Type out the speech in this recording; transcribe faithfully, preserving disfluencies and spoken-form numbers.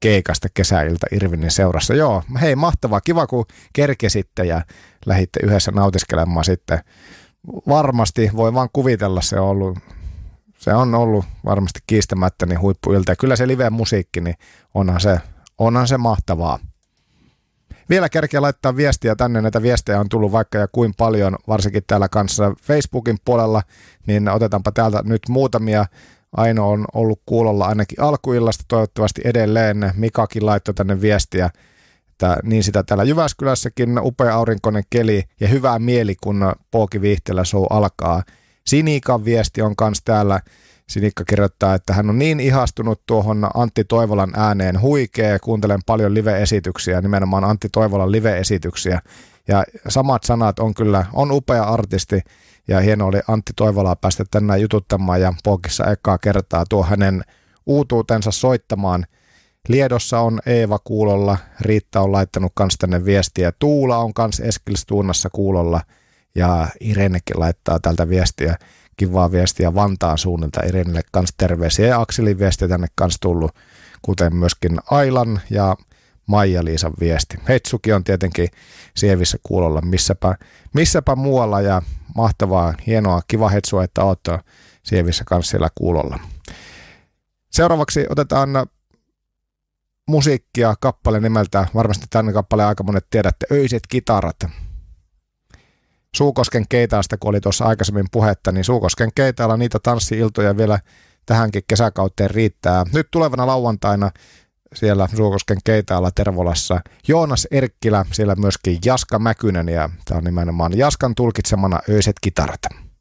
keikasta kesäilta Irvinin seurassa. Joo, hei mahtavaa, kiva kun kerkesitte ja lähditte yhdessä nautiskelemaan sitten. Varmasti voi vaan kuvitella, se on ollut, se on ollut varmasti kiistämättä niin huippuilta. Ja kyllä se live-musiikki, niin onhan se, onhan se mahtavaa. Vielä kerkeä laittaa viestiä tänne, näitä viestejä on tullut vaikka ja kuin paljon, varsinkin täällä kanssa Facebookin puolella, niin otetaanpa täältä nyt muutamia. Aino on ollut kuulolla ainakin alkuillasta, toivottavasti edelleen. Mikakin laittoi tänne viestiä, että niin sitä täällä Jyväskylässäkin, upea aurinkoinen keli ja hyvää mieli, kun Pooki Viihteellä show alkaa. Sinikan viesti on kans täällä. Sinikka kirjoittaa, että hän on niin ihastunut tuohon Antti Toivolan ääneen, huikea, kuuntelen paljon live-esityksiä, nimenomaan Antti Toivolan live-esityksiä. Ja samat sanat on kyllä, on upea artisti ja hieno oli Antti Toivolaa päästä tänään jututtamaan ja Pookissa ekaa kertaa tuo hänen uutuutensa soittamaan. Liedossa on Eeva kuulolla, Riitta on laittanut kans tänne viestiä, Tuula on kans Eskilstuunnassa kuulolla ja Irenekin laittaa tältä viestiä. Kivaa viestiä Vantaan suunnilta Irinille kanssa terveisiä ja Akselin viestiä tänne kanssa tullut, kuten myöskin Ailan ja Maija-Liisan viesti. Heitsuki on tietenkin Sievissä kuulolla, missäpä, missäpä muualla ja mahtavaa, hienoa, kiva Heitsua, että oot Sievissä kanssa siellä kuulolla. Seuraavaksi otetaan musiikkia, kappale nimeltä, varmasti tämän kappaleen aika monet tiedätte, Öiset kitarat. Suukosken keitaasta, kun oli tuossa aikaisemmin puhetta, niin Suukosken keitaalla niitä tanssi-iltoja vielä tähänkin kesäkauteen riittää. Nyt tulevana lauantaina siellä Suukosken keitaalla Tervolassa Joonas Erkkilä, siellä myöskin Jaska Mäkynen ja tämä on nimenomaan Jaskan tulkitsemana Öiset kitarat.